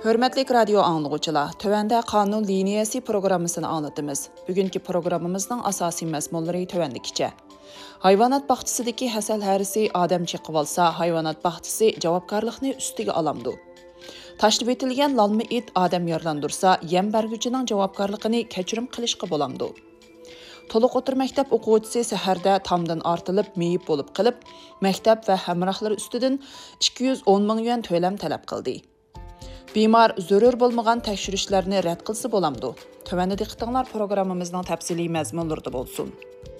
Hörmətli radio anlıqçılar, tövəndə qanun liniyası proqramısını anlatımız. Bugünkü proqramımızın asasi məzmunları tövəndikcə. Hayvanat baxçısındakı həsəl hərisi adam çeqib alsa, hayvanat baxçısı javabkarlıqni üstüge alamdı. Taşlıb etilgan lalma it adam yarlandırsa, yem bərgücünün javabkarlığını keçirim qilishqı bolamdı. Toluq otur məktəb oquvchisi səhərdə tamdan artılıb, meyib olub qılıb, məktəb və həmrahları üstüdün 210 min yuan töləm tələb qıldı. Bemar zörür bolmagan tekşürüşlerini rədd qılsa bolamdı. Tövəndə diqqətinizlər proqramımızın təfsili məzmunlarında bolsun.